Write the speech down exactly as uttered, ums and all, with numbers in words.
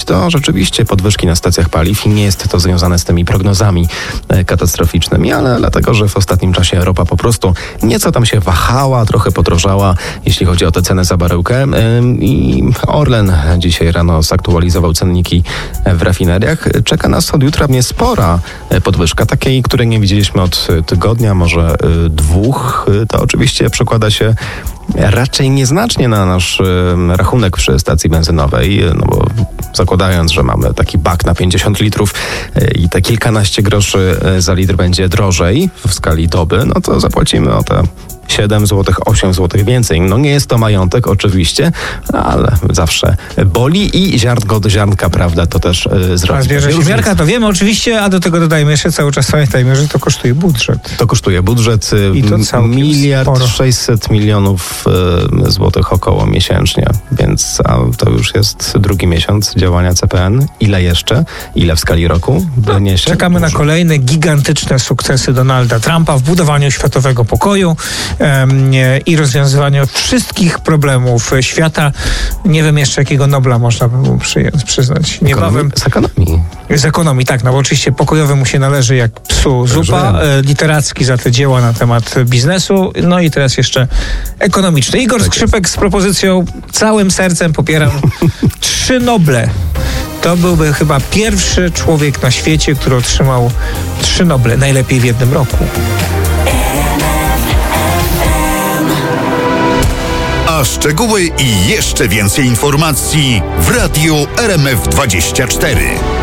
to rzeczywiście podwyżki na stacjach paliw i nie jest to związane z tymi prognozami katastroficznymi, ale dlatego, że w ostatnim czasie ropa po prostu nieco tam się wahała, trochę podrożała, jeśli chodzi o tę cenę za baryłkę. I Orlen dzisiaj rano zaktualizował cenniki w rafineriach. Czeka nas od jutra niespora podwyżka, takiej, której nie widzieliśmy od tygodnia, może dwóch. To oczywiście przekłada się raczej nieznacznie na nasz rachunek przy stacji benzynowej, no bo zakładając, że mamy taki bak na pięćdziesiąt litrów i te kilkanaście groszy za litr będzie drożej w skali doby, no to zapłacimy o te siedem złotych, osiem złotych więcej. No nie jest to majątek oczywiście, ale zawsze boli i ziarnko do ziarnka, prawda, to też yy, zrobi. A zbierze się ziarnka, to wiemy oczywiście, a do tego dodajmy jeszcze cały czas, pamiętajmy, że to kosztuje budżet. To kosztuje budżet I to całkiem miliard sporo. sześćset milionów yy, złotych około miesięcznie, więc a to już jest drugi miesiąc działania C P N. Ile jeszcze? Ile w skali roku wyniesie? Czekamy na kolejne gigantyczne sukcesy Donalda Trumpa w budowaniu światowego pokoju i rozwiązywaniu wszystkich problemów świata. Nie wiem jeszcze, jakiego Nobla można by mu przyjąć, przyznać. Niebawem z ekonomii. Z ekonomii, tak, no bo oczywiście pokojowy mu się należy jak psu zupa, e, literacki za te dzieła na temat biznesu, no i teraz jeszcze ekonomiczny. Igor tak Skrzypek jest. Z propozycją całym sercem popieram trzy Noble. To byłby chyba pierwszy człowiek na świecie, który otrzymał trzy Noble, najlepiej w jednym roku. A szczegóły i jeszcze więcej informacji w Radiu R M F dwadzieścia cztery.